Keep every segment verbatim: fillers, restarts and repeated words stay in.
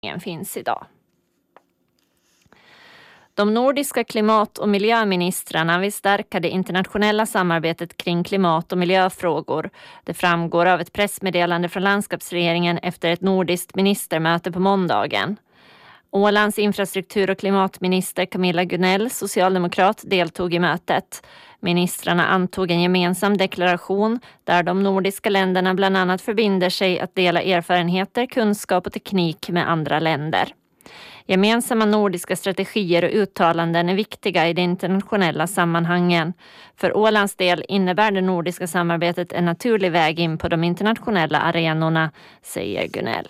finns idag. De nordiska klimat- och miljöministrarna vill stärka det internationella samarbetet kring klimat- och miljöfrågor. Det framgår av ett pressmeddelande från landskapsregeringen efter ett nordiskt ministermöte på måndagen. Ålands infrastruktur- och klimatminister Camilla Gunell, socialdemokrat, deltog i mötet. Ministrarna antog en gemensam deklaration där de nordiska länderna bland annat förbinder sig att dela erfarenheter, kunskap och teknik med andra länder. Gemensamma nordiska strategier och uttalanden är viktiga i de internationella sammanhangen. För Ålands del innebär det nordiska samarbetet en naturlig väg in på de internationella arenorna, säger Gunell.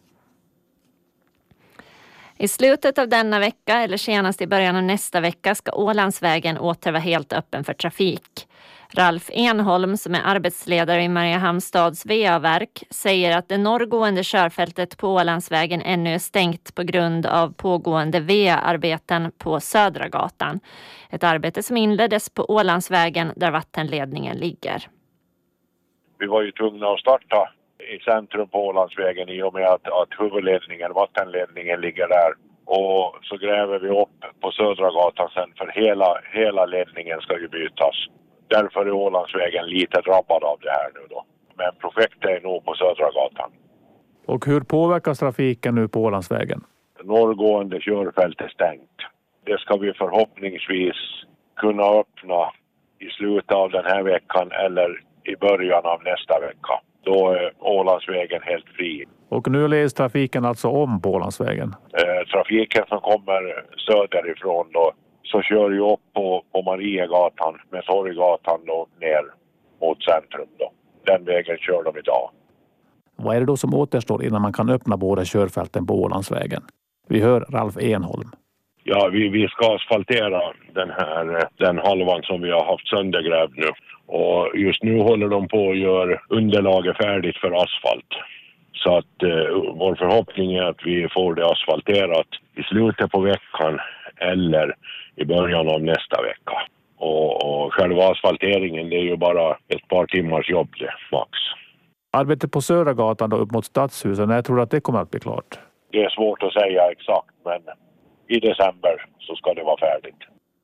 I slutet av denna vecka eller senast i början av nästa vecka ska Ålandsvägen åter vara helt öppen för trafik. Ralf Enholm, som är arbetsledare i Mariehamns stads V A-verk, säger att det norrgående körfältet på Ålandsvägen ännu är stängt på grund av pågående V A-arbeten på Södra gatan. Ett arbete som inleddes på Ålandsvägen där vattenledningen ligger. Vi var ju tvungna att starta i centrum på Ålandsvägen i och med att, att huvudledningen, vattenledningen ligger där. Och så gräver vi upp på Södra gatan sen, för hela, hela ledningen ska ju bytas. Därför är Ålandsvägen lite drabbad av det här nu då. Men projektet är nog på Södra gatan. Och hur påverkas trafiken nu på Ålandsvägen? Norrgående körfält är stängt. Det ska vi förhoppningsvis kunna öppna i slutet av den här veckan eller i början av nästa vecka. Då är Ålandsvägen helt fri. Och nu leds trafiken alltså om på Ålandsvägen? Eh, trafiken som kommer söderifrån då, så kör ju upp på, på Mariegatan med Torggatan då ner mot centrum då. Den vägen kör de idag. Vad är det då som återstår innan man kan öppna båda körfälten på Ålandsvägen? Vi hör Ralf Enholm. Ja, vi, vi ska asfaltera den här den halvan som vi har haft söndergrävd nu. Och just nu håller de på att göra underlaget färdigt för asfalt. Så att eh, vår förhoppning är att vi får det asfalterat i slutet på veckan eller i början av nästa vecka. Och, och själva asfalteringen, det är ju bara ett par timmars jobb det, max. Arbetet på Södra gatan då upp mot Stadshuset, när tror du att det kommer att bli klart? Det är svårt att säga exakt, men i december så ska det vara färdigt.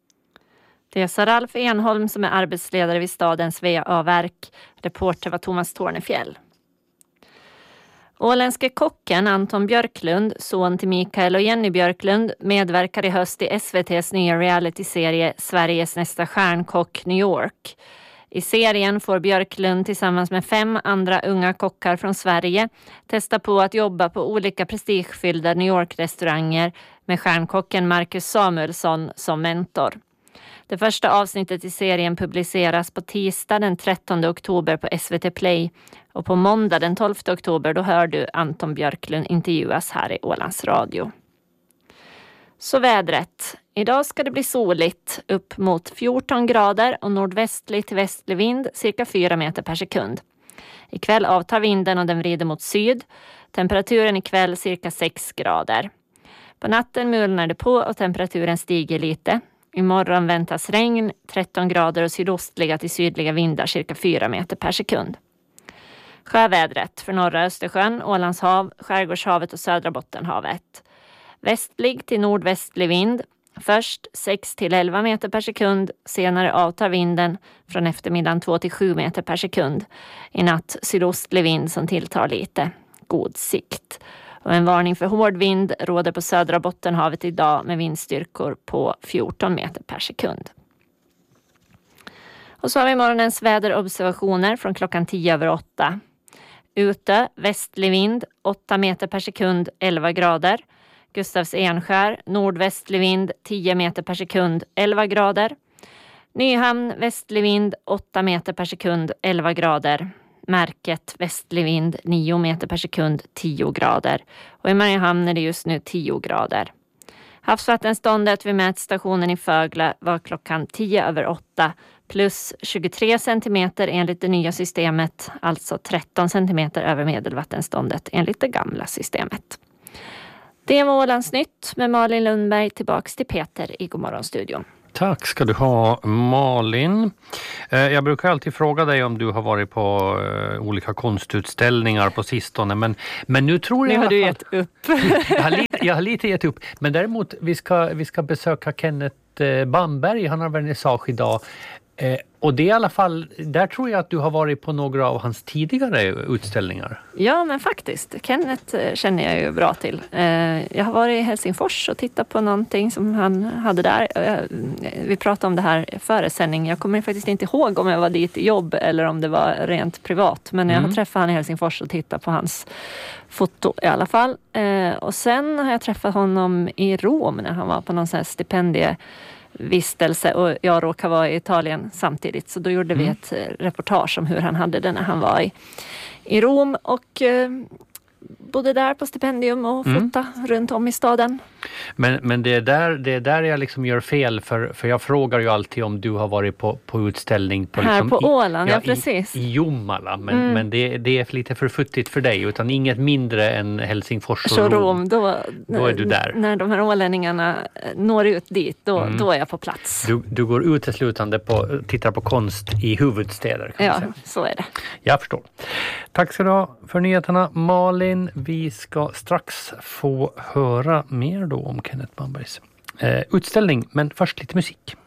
Det sa Ralf Enholm som är arbetsledare vid stadens V A-verk. Reporter var Thomas Tornefjäll. Åländske kocken Anton Björklund, son till Mikael och Jenny Björklund, medverkar i höst i S V T:s nya realityserie Sveriges nästa stjärnkock New York. I serien får Björklund tillsammans med fem andra unga kockar från Sverige testa på att jobba på olika prestigefyllda New York-restauranger med stjärnkocken Marcus Samuelsson som mentor. Det första avsnittet i serien publiceras på tisdag den trettonde oktober på S V T Play och på måndag den tolfte oktober då hör du Anton Björklund intervjuas här i Ålands Radio. Så vädret. Idag ska det bli soligt upp mot fjorton grader och nordvästlig till västlig vind cirka fyra meter per sekund. Ikväll avtar vinden och den vrider mot syd. Temperaturen ikväll cirka sex grader. På natten mulnar det på och temperaturen stiger lite. Imorgon väntas regn, tretton grader och sydostliga till sydliga vindar cirka fyra meter per sekund. Sjövädret för norra Östersjön, Ålands hav, Skärgårdshavet och södra Bottenhavet. Västlig till nordvästlig vind. Först sex till elva meter per sekund, senare avtar vinden från eftermiddagen två till sju meter per sekund. I natt sydostlig vind som tilltar lite. God sikt. Och en varning för hård vind råder på södra Bottenhavet idag med vindstyrkor på fjorton meter per sekund. Och så har vi morgonens väderobservationer från klockan tio över åtta. Ute västlig vind åtta meter per sekund, elva grader. Gustavs Enskär, nordvästlig vind tio meter per sekund, elva grader. Nyhamn, västlig vind åtta meter per sekund, elva grader. Märket, västlig vind nio meter per sekund, tio grader. Och i Mariehamn är det just nu tio grader. Havsvattenståndet vid mätstationen i Fögla var klockan tio över åtta plus tjugotre centimeter enligt det nya systemet, alltså tretton centimeter över medelvattenståndet enligt det gamla systemet. Det var Ålands nytt med Malin Lundberg, tillbaks till Peter i Godmorgonstudion. Tack ska du ha, Malin. Jag brukar alltid fråga dig om du har varit på olika konstutställningar på sistone, men, men nu tror jag... Nu har du fall, gett upp. jag, har lite, jag har lite gett upp, men däremot vi ska, vi ska besöka Kenneth Bamberg, han har vernissage idag. Eh, och det är i alla fall, där tror jag att du har varit på några av hans tidigare utställningar. Ja, men faktiskt. Kenneth känner jag ju bra till. Eh, jag har varit i Helsingfors och tittat på någonting som han hade där. Eh, vi pratade om det här före sändning. Jag kommer faktiskt inte ihåg om jag var dit i jobb eller om det var rent privat. Men jag mm. har träffat han i Helsingfors och tittat på hans foto i alla fall. Eh, och sen har jag träffat honom i Rom när han var på någon sån här stipendie vistelse och jag råkade vara i Italien samtidigt, så då gjorde mm. vi ett reportage om hur han hade det när han var i, i Rom och eh, bodde där på stipendium och fota mm. runt om i staden. Men, men det, är där, det är där jag liksom gör fel, för, för jag frågar ju alltid om du har varit på, på utställning på, här liksom på i, Åland, ja, ja precis. I, i Jomala, men, mm. men det, det är lite för futtigt för dig, utan inget mindre än Helsingfors och Så Rom. Rom då, då är du där. När de här ålänningarna når ut dit, då, mm. då är jag på plats. Du, du går uteslutande på, tittar på konst i huvudstäder. Kan ja, man säga. Så är det. Jag förstår. Tack ska du ha för nyheterna, Malin. Vi ska strax få höra mer då om Kenneth Bambergs eh, utställning, men först lite musik.